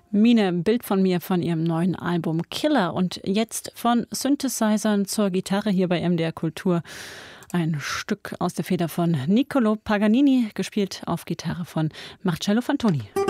Mine, Bild von mir von ihrem neuen Album Killer und jetzt von Synthesizern zur Gitarre hier bei MDR Kultur. Ein Stück aus der Feder von Niccolò Paganini, gespielt auf Gitarre von Marcello Fantoni.